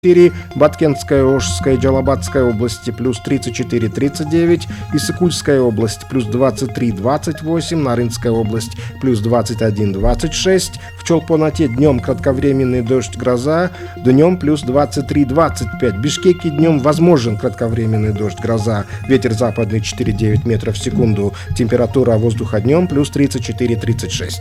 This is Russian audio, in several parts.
Баткентская, Ошская, Джалабадская области плюс 34-39, Иссыкульская область плюс 23-28, Нарынская область плюс 21-26, в Чолпонате днем кратковременный дождь, гроза, днем плюс 23-25, в Бишкеке днем возможен кратковременный дождь, гроза, ветер западный 4-9 метров в секунду, температура воздуха днем плюс 34-36.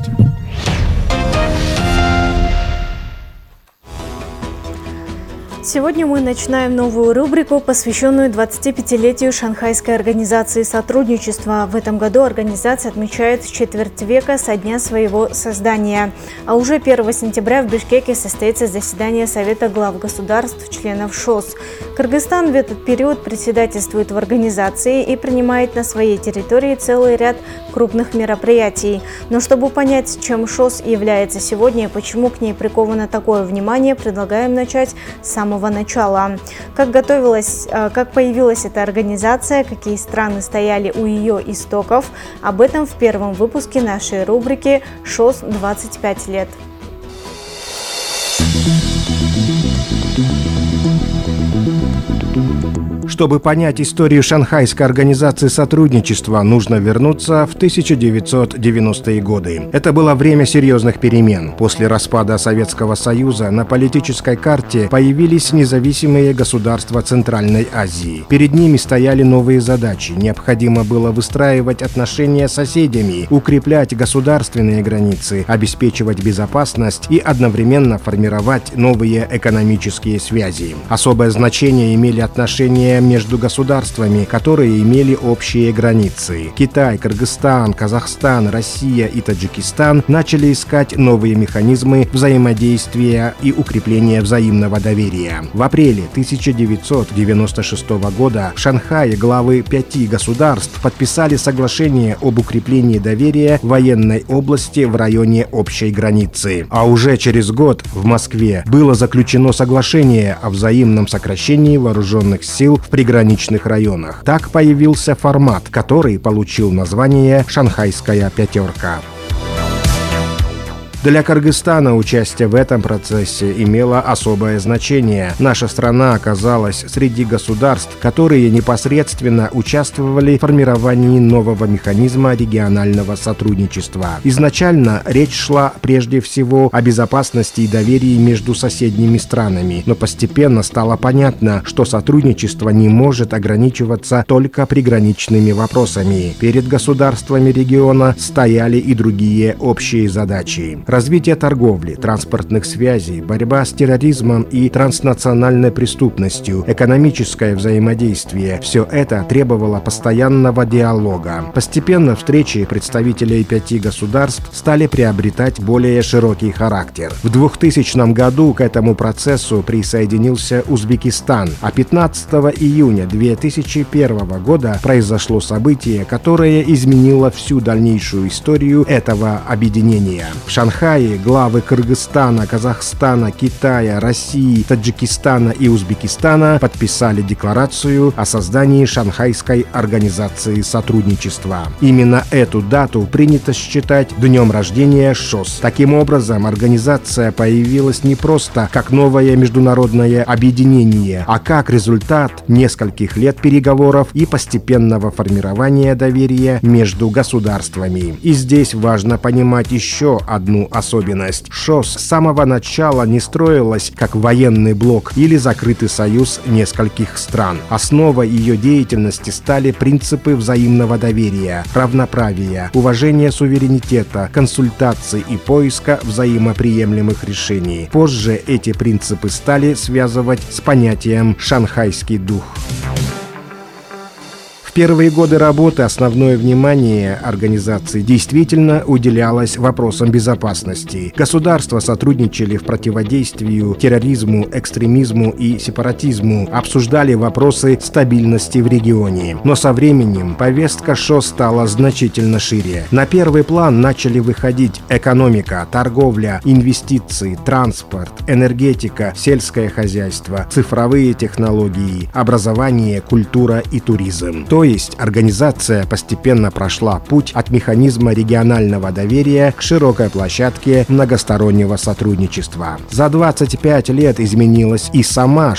Сегодня мы начинаем новую рубрику, посвященную 25-летию Шанхайской организации сотрудничества. В этом году организация отмечает четверть века со дня своего создания. А уже 1 сентября в Бишкеке состоится заседание Совета глав государств, членов ШОС. Кыргызстан в этот период председательствует в организации и принимает на своей территории целый ряд крупных мероприятий. Но чтобы понять, чем ШОС является сегодня и почему к ней приковано такое внимание, предлагаем начать с самого начала. Как появилась эта организация, какие страны стояли у ее истоков, об этом в первом выпуске нашей рубрики «ШОС 25 лет». Чтобы понять историю Шанхайской организации сотрудничества, нужно вернуться в 1990-е годы. Это было время серьезных перемен. После распада Советского Союза на политической карте появились независимые государства Центральной Азии. Перед ними стояли новые задачи. Необходимо было выстраивать отношения с соседями, укреплять государственные границы, обеспечивать безопасность и одновременно формировать новые экономические связи. Особое значение имели отношения между государствами, которые имели общие границы. Китай, Кыргызстан, Казахстан, Россия и Таджикистан начали искать новые механизмы взаимодействия и укрепления взаимного доверия. В апреле 1996 года в Шанхае главы 5 государств подписали соглашение об укреплении доверия в военной области в районе общей границы. А уже через год в Москве было заключено соглашение о взаимном сокращении вооруженных сил в приграничных районах. Так появился формат, который получил название «Шанхайская пятерка». Для Кыргызстана участие в этом процессе имело особое значение. Наша страна оказалась среди государств, которые непосредственно участвовали в формировании нового механизма регионального сотрудничества. Изначально речь шла прежде всего о безопасности и доверии между соседними странами, но постепенно стало понятно, что сотрудничество не может ограничиваться только приграничными вопросами. Перед государствами региона стояли и другие общие задачи. Развитие торговли, транспортных связей, борьба с терроризмом и транснациональной преступностью, экономическое взаимодействие – все это требовало постоянного диалога. Постепенно встречи представителей 5 государств стали приобретать более широкий характер. В 2000 году к этому процессу присоединился Узбекистан, а 15 июня 2001 года произошло событие, которое изменило всю дальнейшую историю этого объединения. В Шанхае главы Кыргызстана, Казахстана, Китая, России, Таджикистана и Узбекистана подписали декларацию о создании Шанхайской организации сотрудничества. Именно эту дату принято считать днем рождения ШОС. Таким образом, организация появилась не просто как новое международное объединение, а как результат нескольких лет переговоров и постепенного формирования доверия между государствами. И здесь важно понимать еще одну особенность. ШОС с самого начала не строилась как военный блок или закрытый союз нескольких стран. Основой ее деятельности стали принципы взаимного доверия, равноправия, уважения суверенитета, консультаций и поиска взаимоприемлемых решений. Позже эти принципы стали связывать с понятием «шанхайский дух». В первые годы работы основное внимание организации действительно уделялось вопросам безопасности. Государства сотрудничали в противодействии терроризму, экстремизму и сепаратизму, обсуждали вопросы стабильности в регионе. Но со временем повестка ШОС стала значительно шире. На первый план начали выходить экономика, торговля, инвестиции, транспорт, энергетика, сельское хозяйство, цифровые технологии, образование, культура и туризм. То То есть организация постепенно прошла путь от механизма регионального доверия к широкой площадке многостороннего сотрудничества. За 25 лет изменилась и сама